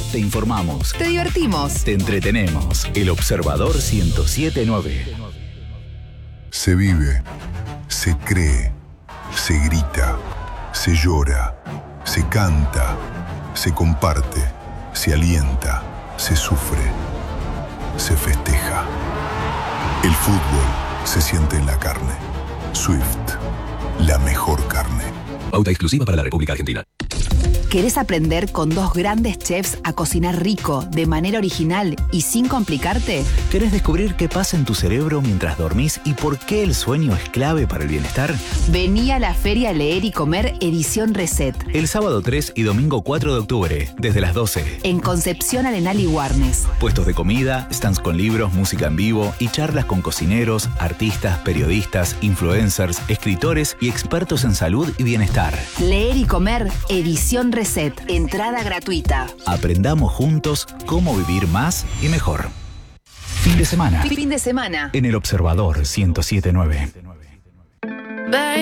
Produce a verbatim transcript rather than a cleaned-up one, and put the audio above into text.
te informamos, te divertimos, te entretenemos. El Observador ciento siete punto nueve. Se vive, se cree, se grita, se llora, se canta, se comparte, se alienta, se sufre, se festeja. El fútbol se siente en la carne. Swift, la mejor carne. Pauta exclusiva para la República Argentina. ¿Querés aprender con dos grandes chefs a cocinar rico, de manera original y sin complicarte? ¿Querés descubrir qué pasa en tu cerebro mientras dormís y por qué el sueño es clave para el bienestar? Vení a la Feria Leer y Comer Edición Reset. El sábado tres y domingo cuatro de octubre, desde las doce. En Concepción, Arenal y Warnes. Puestos de comida, stands con libros, música en vivo y charlas con cocineros, artistas, periodistas, influencers, escritores y expertos en salud y bienestar. Leer y Comer Edición Reset. Entrada gratuita. Aprendamos juntos cómo vivir más y mejor. Fin de semana. Fin de semana. En El Observador ciento siete punto nueve.